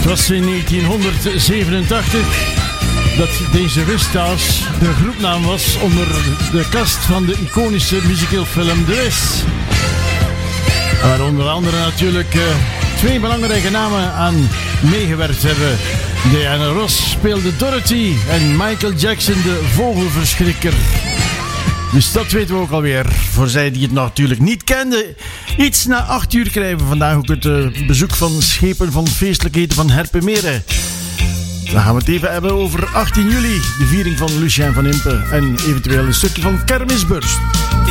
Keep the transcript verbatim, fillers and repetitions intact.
Het was in negentienhonderdzevenentachtig dat deze Wista's de groepnaam was onder de cast van de iconische musicalfilm The Wiz. Waar onder andere natuurlijk uh, twee belangrijke namen aan meegewerkt hebben. Diana Ross speelde Dorothy en Michael Jackson de vogelverschrikker. Dus dat weten we ook alweer. Voor zij die het natuurlijk niet kenden. Iets na acht uur krijgen we vandaag ook het uh, bezoek van schepen van feestelijkheden van Herpenmeren. Dan gaan we het even hebben over achttien juli. De viering van Lucien van Impe. En eventueel een stukje van Kermisbeurs.